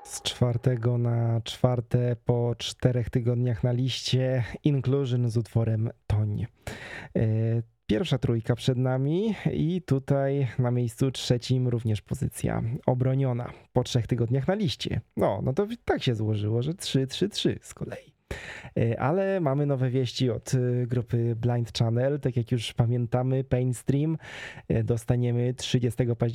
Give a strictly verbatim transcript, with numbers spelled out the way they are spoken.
Z czwartego na czwarte po czterech tygodniach na liście Inclusion z utworem Toń. E, Pierwsza trójka przed nami i tutaj na miejscu trzecim również pozycja obroniona po trzech tygodniach na liście. No, no to tak się złożyło, że trzy trzy trzy z kolei. E, Ale mamy nowe wieści od e, grupy Blind Channel. Tak jak już pamiętamy, Painstream e, dostaniemy trzydziestego października